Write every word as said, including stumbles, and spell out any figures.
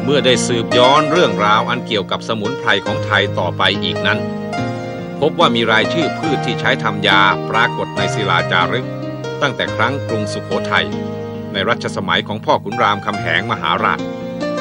มื่อได้สืบย้อนเรื่องราวอันเกี่ยวกับสมุนไพรของไทยต่อไปอีกนั้นพบว่ามีรายชื่อพืชที่ใช้ทำยาปรากฏในศิลาจารึกตั้งแต่ครั้งกรุงสุโขทัยในรัชสมัยของพ่อขุนรามคำแหงมหาราช